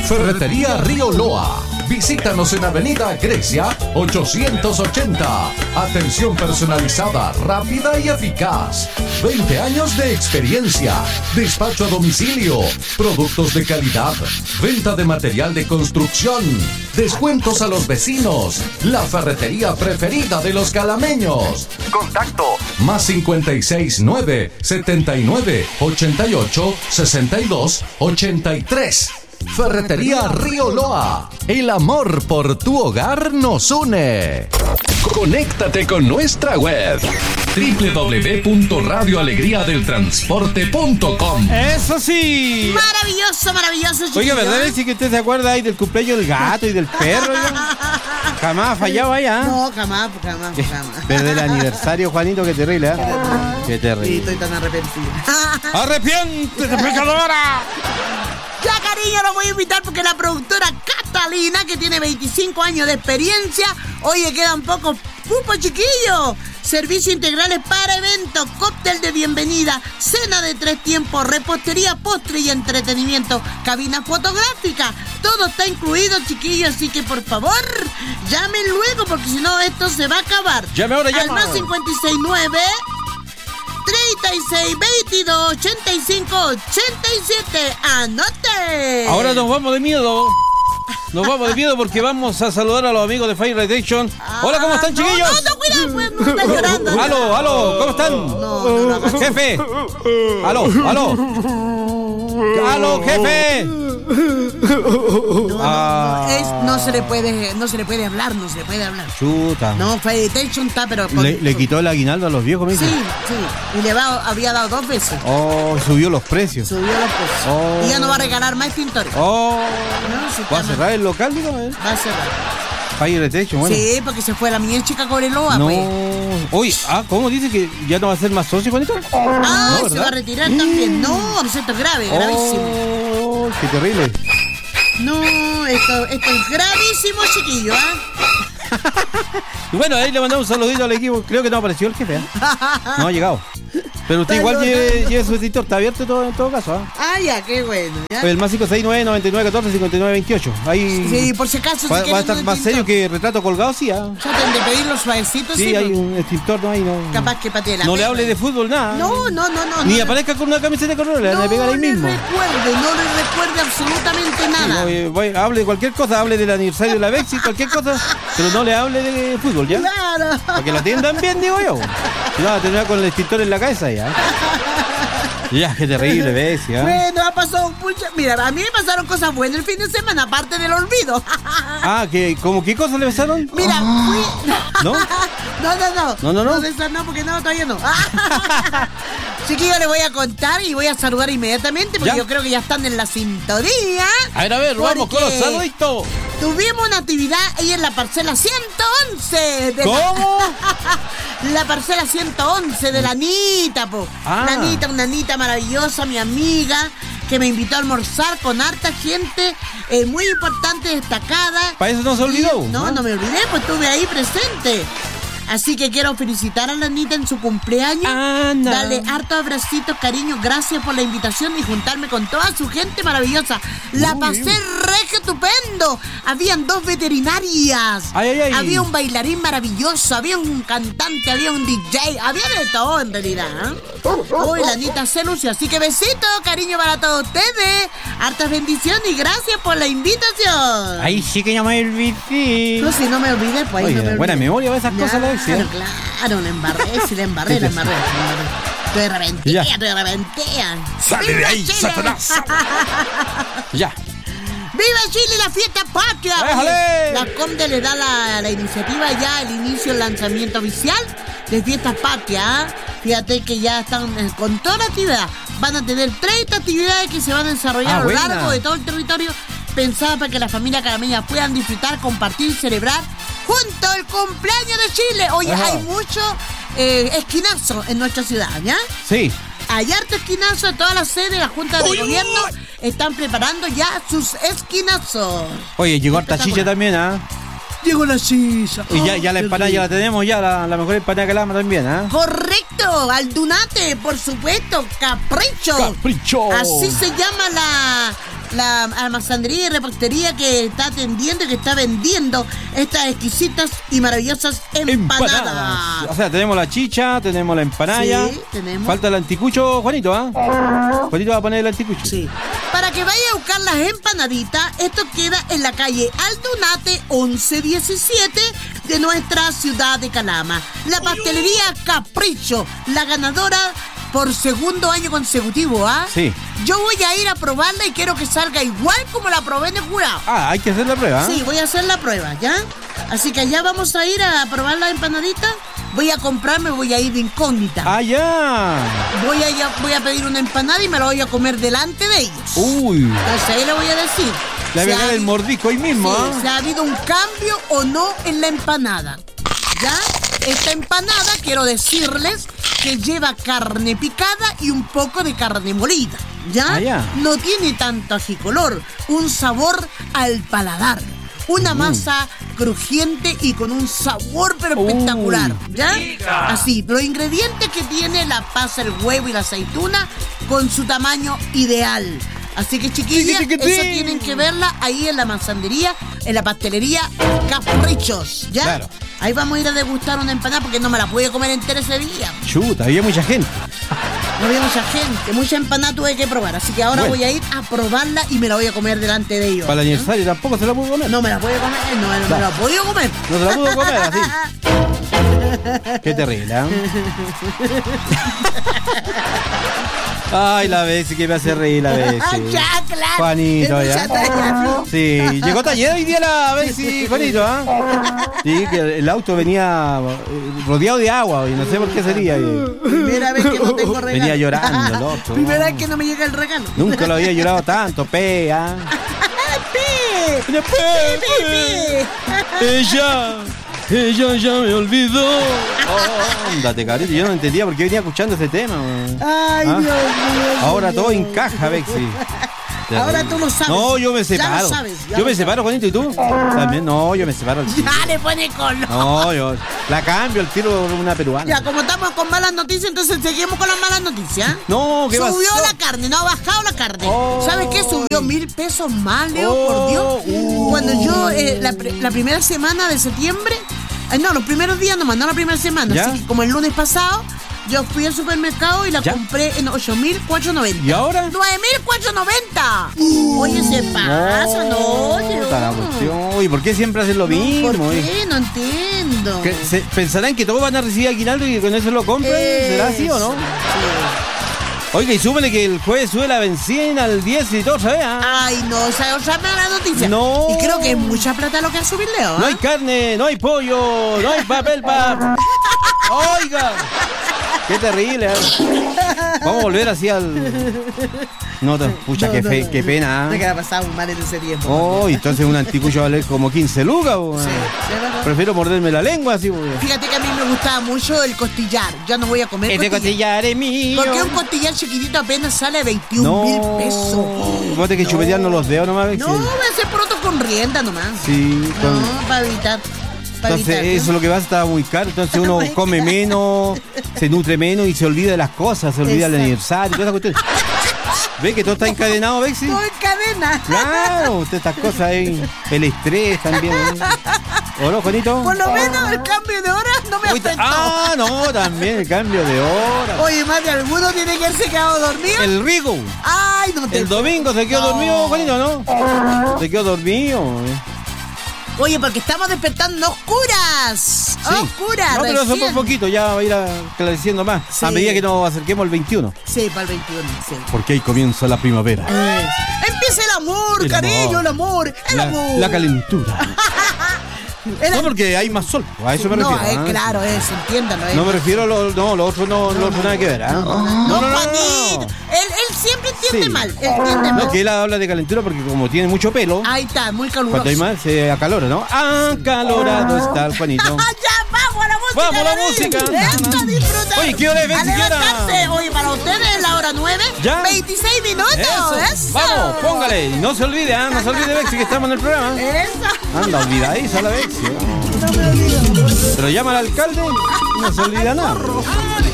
Ferretería Río Loa. Visítanos en Avenida Grecia 880. Atención personalizada, rápida y eficaz. 20 años de experiencia. Despacho a domicilio. Productos de calidad. Venta de material de construcción. Descuentos a los vecinos. La ferretería preferida de los calameños. Contacto más 569 79 88 62 83. Ferretería Río Loa. El amor por tu hogar nos une. Conéctate con nuestra web www.radioalegriadeltransporte.com. Eso sí. Maravilloso, maravilloso, chiquillo. Oiga, ¿verdad? Sí que usted se acuerda ahí del cumpleaños del gato y del perro. Jamás ha fallado allá. No, jamás. Desde el aniversario, Juanito, qué terrible, ¿eh? Qué terrible. Sí, estoy tan arrepentido. ¡Arrepiéntete, pecadora! Ya, cariño, lo voy a invitar porque la productora Catalina, que tiene 25 años de experiencia, oye, quedan pocos pupos, chiquillos. Servicios integrales para eventos, cóctel de bienvenida, cena de 3 tiempos, repostería, postre y entretenimiento, cabina fotográfica. Todo está incluido, chiquillos, así que por favor, llamen luego porque si no esto se va a acabar. Llame ahora, llama. Al más 569 36 22 85 87. ¡Anote! Ahora nos vamos de miedo. Nos vamos de miedo porque vamos a saludar a los amigos de Fire Redemption. Hola, ¿cómo están, chiquillos? No, cuidado, pues, no está llorando. Aló, ¿cómo están? No, jefe. Aló, jefe. No se le puede hablar. Chuta. No, Fire Detention está, pero... Le quitó el aguinaldo a los viejos, ¿me dice? Sí. Y había dado 2 veces. Oh, subió los precios. Y ya no va a regalar más pintores. ¿Va a cerrar el local, digo? Va a cerrar. Fire Detention, bueno. Sí, porque se fue la niña chica Coreloa, no. pues. Oye, ¿cómo dice que ya no va a ser más socio con esto? No, se va a retirar también. No, esto es grave, gravísimo. Qué terrible. No, esto es gravísimo, chiquillo, Bueno, ahí le mandamos un saludito al equipo. Creo que no apareció el jefe, No ha llegado. Pero usted igual lleve su editor, está abierto todo, en todo caso, ya, qué bueno, ¿ya? El más 569 99 14 59 28. Ahí sí, por si acaso. Va a estar más serio que retrato colgado, sí, Ya tendré que pedirlo suavecito. Sí, hay un extintor, no hay, no. Capaz que patee la no le hable de fútbol, nada. No. Ni aparezca con una camiseta de color, le van a pegar ahí mismo. No le recuerde absolutamente nada. Hable de cualquier cosa, hable del aniversario de la Bexi, cualquier cosa, pero no le hable de fútbol, ¿ya? Claro. Para que lo atiendan bien, digo yo. Si no, va a terminar con el extintor en la cabeza, ya. Ya, qué terrible, Bexi, Bueno, ha pasado mucho. Mira, a mí me pasaron cosas buenas el fin de semana, aparte del olvido. ¿Cómo qué cosas le pasaron? Mira, fui... ¿No? No. No, de esas no, porque no, todavía no. Chiquillos, les voy a contar y voy a saludar inmediatamente porque yo creo que ya están en la sintonía. A ver, vamos con los saluditos. Tuvimos una actividad ahí en la parcela 111. ¿Cómo? La parcela 111 de la Anita, po. La Anita, una Anita maravillosa, mi amiga, que me invitó a almorzar con harta gente muy importante, destacada. ¿Para eso no se olvidó? No me olvidé, pues estuve ahí presente. Así que quiero felicitar a la Anita en su cumpleaños. Darle hartos abracitos, cariño. Gracias por la invitación y juntarme con toda su gente maravillosa. La pasé re estupendo. Habían 2 veterinarias. Había un bailarín maravilloso. Había un cantante. Había un DJ. Había de todo en realidad. Uy, la Anita se lució. Así que besito, cariño para todos ustedes. Hartas bendiciones y gracias por la invitación. Ahí sí que ya me olvidé. No, si no me olvidé, pues ahí no me olvidé. Buena memoria esas cosas, la Claro, la embarré. Estoy reventea. ¡Sale de ahí, Satanás! Ya. ¡Viva Chile, la fiesta patria! ¡Déjale! La Conde le da la iniciativa ya, el inicio, el lanzamiento oficial de Fiestas Patrias. Fíjate que ya están con toda la actividad. Van a tener 30 actividades que se van a desarrollar a lo largo de todo el territorio, pensadas para que las familias carameñas puedan disfrutar, compartir, celebrar junto el cumpleaños de Chile. Oye, hay mucho esquinazo en nuestra ciudad, ¿ya? Sí. Hay harto esquinazo de todas las sedes de la Junta de Gobierno. Están preparando ya sus esquinazos. Oye, llegó harta chicha también, Llegó la chicha. Y ya la empanada ya la tenemos, ya la mejor empanada que la ama también, Correcto, Aldunate, por supuesto, Capricho. Capricho. Así se llama la almacenería y repostería que está atendiendo y que está vendiendo estas exquisitas y maravillosas empanadas. O sea, tenemos la chicha, tenemos la empanada. Sí, tenemos. Falta el anticucho, Juanito, ¿ah? Juanito va a poner el anticucho. Sí. Para que vaya a buscar las empanaditas, esto queda en la calle Aldunate 1117 de nuestra ciudad de Calama. La pastelería Capricho, la ganadora por segundo año consecutivo, ¿ah? Sí. Yo voy a ir a probarla y quiero que salga igual como la probé en el jurado. Ah, hay que hacer la prueba. Sí, voy a hacer la prueba, ¿ya? Así que allá vamos a ir a probar la empanadita. Voy a comprarme, voy a ir de incógnita. ¡Ah, ya! Voy a pedir una empanada y me la voy a comer delante de ellos. Uy. Entonces ahí le voy a decir. Le voy a dar el mordisco ahí mismo, sí, ¿ah? si ha habido un cambio o no en la empanada. ¿Ya? Esta empanada, quiero decirles que lleva carne picada y un poco de carne molida. ¿Ya? Ah, ya. No tiene tanto ajicolor, un sabor al paladar. Una masa crujiente y con un sabor pero espectacular, ¿ya? Así, los ingredientes que tiene la pasa, el huevo y la aceituna con su tamaño ideal. Así que chiquillas, eso tienen que verla ahí en la manzandería, en la pastelería Caprichos, ¿ya? Claro. Ahí vamos a ir a degustar una empanada porque no me la pude comer entera ese día. Chuta, había mucha gente. No había mucha gente, mucha empanada tuve que probar. Así que ahora voy a ir a probarla y me la voy a comer delante de ellos. Para el aniversario tampoco se la pudo comer. No me la pude comer, no me la he podido comer. No se la pudo comer, así. Qué terrible, ¿eh? Ay, la Bexi, que me hace reír la Bexi. Ya, claro. Juanito, ya. Ya. Sí, llegó taller hoy día la Bexi, Juanito, ¿ah? Sí, que el auto venía rodeado de agua y no sé por qué sería. Primera vez que no tengo regalo. Venía llorando el otro. Primera vez que no me llega el regalo. Nunca lo había llorado tanto, ¿ah? Ella ya me olvidó. Ándate, carito. Yo no entendía por qué venía escuchando ese tema. Ay, Dios mío. Ahora todo encaja, Bexi. Ahora tú lo sabes. No, yo me separo. Ya lo sabes. Yo me separo, Juanito, ¿y tú? También, no, yo me separo. Ya le pone color. No, yo la cambio, el tiro por una peruana. Ya, como estamos con malas noticias, entonces seguimos con las malas noticias. No, ¿qué pasó? Subió la carne, no ha bajado la carne. ¿Sabes qué? Subió 1,000 pesos más, Leo, por Dios. Cuando yo, la primera semana de septiembre, no, los primeros días nomás, no la primera semana. ¿Ya? Así que como el lunes pasado, yo fui al supermercado y la compré en 8,490. ¿Y ahora? 9,490. Oye, se pasa, no, ¿Y por qué siempre hacen lo mismo? ¿Por qué? No entiendo. ¿Pensarán que todos van a recibir aguinaldo y con eso lo compran? ¿Será así o no? Sí. Oiga, y súbele que el jueves sube la benzina al 10 y todo, ¿sabes? Ay, no, esa es otra mala noticia. No. Y creo que es mucha plata lo que ha subido, Leo. No hay carne, no hay pollo, no hay papel para... Oiga, qué terrible. Vamos a volver así al... No, pucha, qué pena. Me queda pasado mal en ese tiempo. Oh, entonces un anticucho vale como 15 lucas. Sí, prefiero morderme la lengua así. Fíjate que a mí me gustaba mucho el costillar. Ya no voy a comer costillar. Este costillar es mío. Porque un costillar chiquitito apenas sale 21,000 pesos. Vos tenés que chupetearnos los dedos nomás. No, voy a hacer pronto con rienda nomás. Sí. No, para evitar. Entonces eso es lo que va a estar muy caro. Entonces uno come menos, se nutre menos y se olvida de las cosas, se olvida del aniversario, todas esas cuestiones. ¿Ve que todo está encadenado, Bexi? Todo encadena. Claro, estas cosas ahí, el estrés también. ¿O no, Juanito? Por lo menos el cambio de hora no me afectó. Ah, no, también el cambio de hora. Oye, más de alguno tiene que haberse quedado dormido. El Rigo. Ay, no te... El domingo se quedó dormido, Juanito, ¿no? Se quedó dormido. Oye, porque estamos despertando oscuras. Sí. Oscuras, no, pero eso por poquito, ya va a ir esclareciendo más. Sí. A medida que nos acerquemos al 21. Sí, para el 21, sí. Porque ahí comienza la primavera. Empieza el amor, cariño, el amor. La calentura. No, porque hay más sol, a eso me refiero. No, claro, eso, entiéndalo. No me refiero a lo otro no nada que ver, ¿eh? No, Juanito. Él siempre entiende mal. Entiende mal. No, que él habla de calentura porque como tiene mucho pelo. Ahí está, muy caluroso. Cuando hay más, se acalora, ¿no? Acalorado está el Juanito. Ya, vamos a la música. ¡Vamos a la música! ¡Esto, disfruta! Oye, ¿qué hora es, Bexi? Oye, para ustedes es la hora 9. ¿Ya? 26 minutos. Eso. Vamos, póngale. Y no se olvide, no se olvide, Bexi, que estamos en el programa. Eso. Anda, olvidadiza la Bexi. No me olvido. Pero llama al alcalde, no se olvida nada.